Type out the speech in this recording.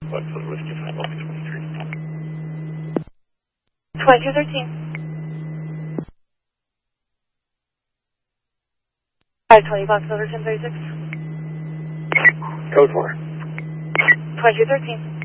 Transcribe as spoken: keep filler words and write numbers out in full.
Foxtrot Whiskey five, I'll be twenty-three. twenty-two thirteen. five twenty Foxtrot over ten thirty-six. Code four. twenty-two thirteen.